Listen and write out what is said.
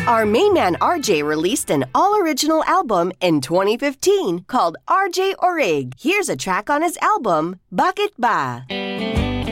Our main man RJ released an all-original album in 2015 called RJ Orig. Here's a track on his album, Bakit Ba?